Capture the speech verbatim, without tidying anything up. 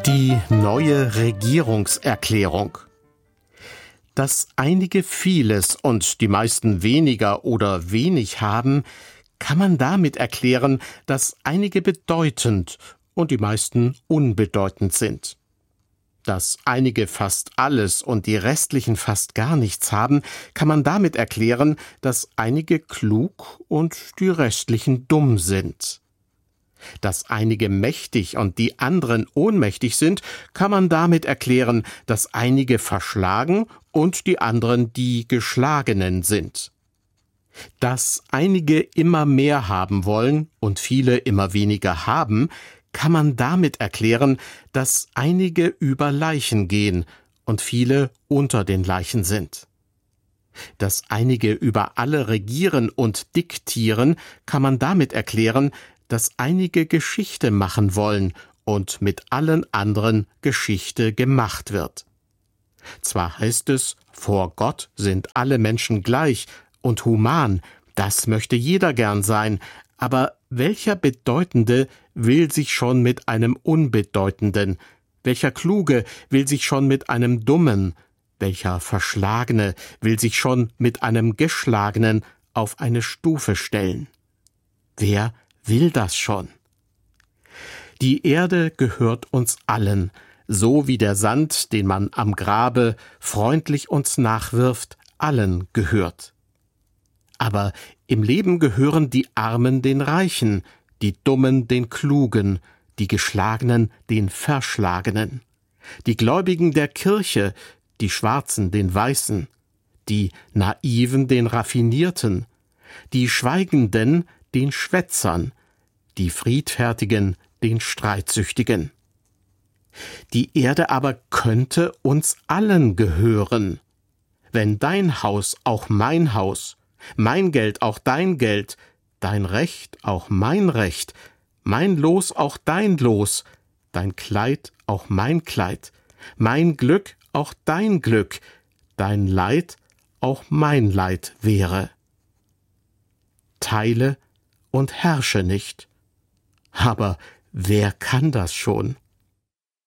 Die neue Regierungserklärung. Dass einige vieles und die meisten weniger oder wenig haben, kann man damit erklären, dass einige bedeutend und die meisten unbedeutend sind. Dass einige fast alles und die restlichen fast gar nichts haben, kann man damit erklären, dass einige klug und die restlichen dumm sind. Dass einige mächtig und die anderen ohnmächtig sind, kann man damit erklären, dass einige verschlagen und die anderen die Geschlagenen sind. Dass einige immer mehr haben wollen und viele immer weniger haben, kann man damit erklären, dass einige über Leichen gehen und viele unter den Leichen sind. Dass einige über alle regieren und diktieren, kann man damit erklären, dass einige Geschichte machen wollen und mit allen anderen Geschichte gemacht wird. Zwar heißt es, vor Gott sind alle Menschen gleich und human, das möchte jeder gern sein, aber welcher Bedeutende will sich schon mit einem Unbedeutenden, welcher Kluge will sich schon mit einem Dummen, welcher Verschlagene will sich schon mit einem Geschlagenen auf eine Stufe stellen? Wer will das schon? Die Erde gehört uns allen, so wie der Sand, den man am Grabe freundlich uns nachwirft, allen gehört. Aber im Leben gehören die Armen den Reichen, die Dummen den Klugen, die Geschlagenen den Verschlagenen, die Gläubigen der Kirche, die Schwarzen den Weißen, die Naiven den Raffinierten, die Schweigenden den Schwätzern, die Friedfertigen den Streitsüchtigen. Die Erde aber könnte uns allen gehören. Wenn dein Haus auch mein Haus, mein Geld auch dein Geld, dein Recht auch mein Recht, mein Los auch dein Los, dein Kleid auch mein Kleid, mein Glück auch dein Glück, dein Leid auch mein Leid wäre. Teile und herrsche nicht. Aber wer kann das schon?